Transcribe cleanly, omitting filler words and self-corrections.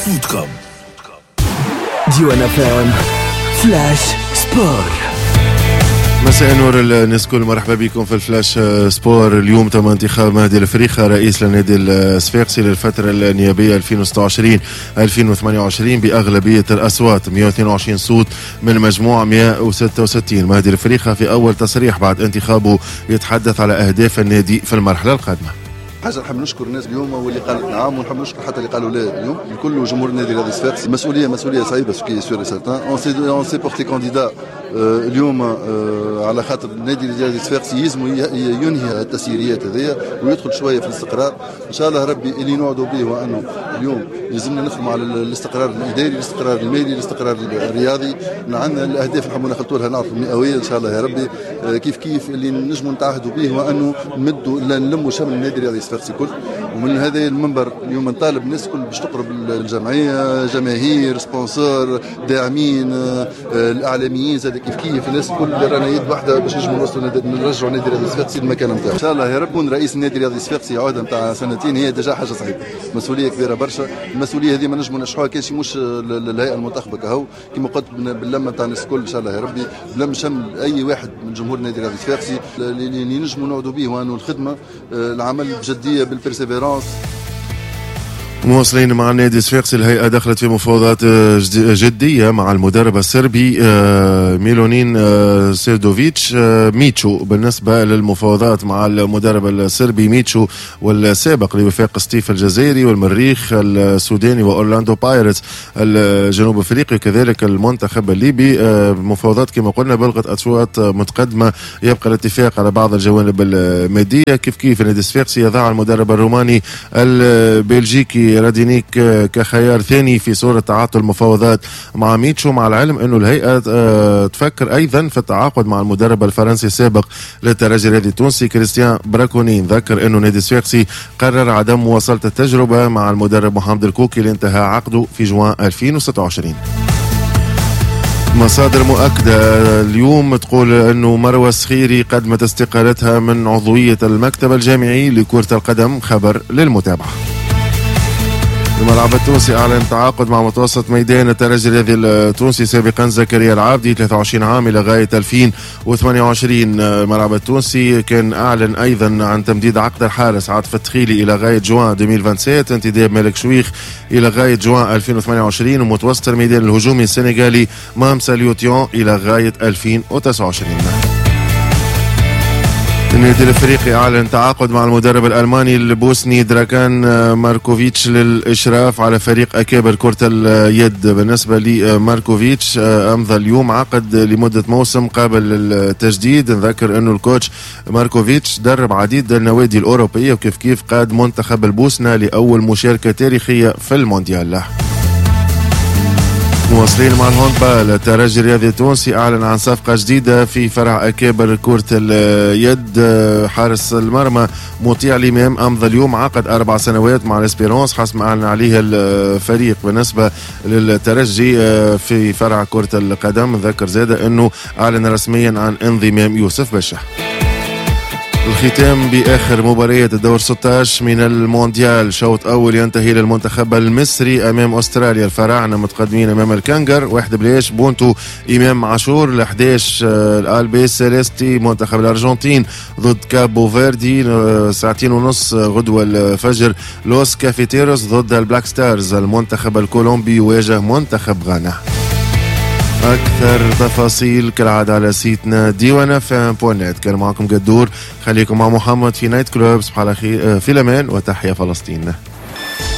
فودكم. ديوان FM فلاش سبور. مساء النور الناس كل، مرحبا بكم في الفلاش سبور. اليوم تم انتخاب مهدي الفريخة رئيس للنادي الصفاقسي للفترة النيابية 2026-2028 بأغلبية الأصوات 122 صوت من مجموع 166. مهدي الفريخة في أول تصريح بعد انتخابه يتحدث على أهداف النادي في المرحلة القادمة. حاجه نحب نشكر الناس اليوم واللي قالت نعم، ونحب نشكر حتى اللي قالوا لا اليوم. الكل جمهور النادي الرياضي الصفاقسي مسؤوليه صعيبه سكي سور سيرتان. اون سي بورتي كانديدا اليوم على خاطر النادي الرياضي الصفاقسي يلزم ينهي التسييريات هذيا ويدخل شويه في الاستقرار. ان شاء الله ربي اللي نوعدوا به وانه اليوم يلزمنا نخدموا على الاستقرار الاداري، الاستقرار المالي، الاستقرار الرياضي. عندنا الاهداف اللي نحبوا نخلطوا لها نعرفوا المئويه ان شاء الله يا ربي. كيف اللي نجموا نتعهدوا به وانه نلموا شمل النادي الرياضي الصفاقسي كل. ومن هذا المنبر اليوم نطالب الناس الكل باش تقرب الجمعيه، جماهير، سبونسور، داعمين، الاعلاميين، زاد كيف الناس الكل رانا يد واحده باش نجموا نرجعوا النادي الرياضي الصفاقسي للمكان نتاعو. ان شاء الله يا رب يكون رئيس النادي الرياضي الصفاقسي عوده نتاع سنتين هي ديجا حاجه صعيبه، مسؤوليه كبيره برشا. المسؤوليه هذه ما نجموا نشحوها كاش مش الهيئه المنتخبه كهو كما قلت باللمه نتاع الناس الكل ان شاء الله يا ربي، بلم شمل اي واحد من جمهور النادي الرياضي الصفاقسي اللي نجموا نعودوا به وانه الخدمه العمل بجديه بالبرسيفيرانس. مواصلين مع النادي الصفاقسي، الهيئة دخلت في مفاوضات جدية مع المدرب الصربي ميلونين سيردوفيتش ميتشو. بالنسبة للمفاوضات مع المدرب الصربي ميتشو والسابق لوفاق ستيف الجزائري والمريخ السوداني وأورلاندو بايرتس الجنوب افريقي وكذلك المنتخب الليبي، مفاوضات كما قلنا بلغت أشواط متقدمة. يبقى الاتفاق على بعض الجوانب المادية. كيف النادي الصفاقسي يضع المدرب الروماني البلجيكي رادينيك كخيار ثاني في صورة تعاطي المفاوضات مع ميتشو، مع العلم أنه الهيئة تفكر أيضا في التعاقد مع المدرب الفرنسي السابق للترجي الرياضي التونسي كريستيان براكونين. ذكر أنه نادي الصفاقسي قرر عدم مواصلة التجربة مع المدرب محمد الكوكي لانتهاء عقده في جوان 2026. مصادر مؤكدة اليوم تقول أنه مروى صخيري قدمت استقالتها من عضوية المكتب الجامعي لكرة القدم. خبر للمتابعة. الملعب التونسي أعلن تعاقد مع متوسط ميدان الترجي الرياضي التونسي سابقا زكريا العابدي 23 عام إلى غاية 2028. الملعب التونسي كان أعلن أيضا عن تمديد عقد الحارس عاطف التخيلي إلى غاية جوان 2027، انتداب مالك شويخ إلى غاية جوان 2028، ومتوسط الميدان الهجومي السنغالي مامسا ليوتيون إلى غاية 2029. النادي الافريقي اعلن تعاقد مع المدرب الالماني البوسني دراكان ماركوفيتش للاشراف على فريق اكابر كرة اليد. بالنسبة لماركوفيتش امضى اليوم عقد لمدة موسم قابل للتجديد. نذكر انه الكوتش ماركوفيتش درب عديد النوادي الاوروبية وكيف قاد منتخب البوسنة لاول مشاركة تاريخية في المونديال. مواصلين مع الهاندبال، الترجي الرياضي التونسي اعلن عن صفقة جديدة في فرع اكابر كرة اليد. حارس المرمى مطيع الامام امضى اليوم عقد 4 سنوات مع الاسبيرونس حسب ما اعلن عليه الفريق. بالنسبة للترجي في فرع كرة القدم ذكر زادة انه اعلن رسميا عن انضمام يوسف باشا. الختام بآخر مباريات الدور 16 من المونديال. شوط أول ينتهي للمنتخب المصري أمام أستراليا. الفراعنة متقدمين أمام الكنغر 1-0. بونتو إمام عاشور 11. الألبيس سيليستي منتخب الأرجنتين ضد كابو فيردي 2:30 غدوة الفجر. لوس كافيتيروس ضد البلاك ستارز. المنتخب الكولومبي يواجه منتخب غانا. أكثر تفاصيل كالعادة على سيتنا diwanfm.net. كان معكم قدور، خليكم مع محمد في نايت كلوب. صباح الخير، في الأمان، وتحيا فلسطين.